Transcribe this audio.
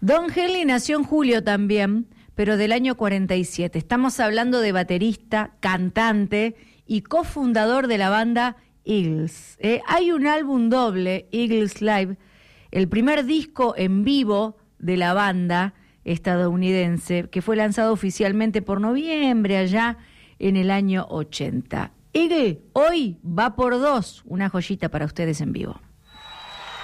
Don Henley nació en julio también, pero del año 47. Estamos hablando de baterista, cantante y cofundador de la banda Eagles. Hay un álbum doble, Eagles Live, el primer disco en vivo de la banda estadounidense, que fue lanzado oficialmente por noviembre allá en el año 80. Eagle hoy va por 2, una joyita para ustedes en vivo.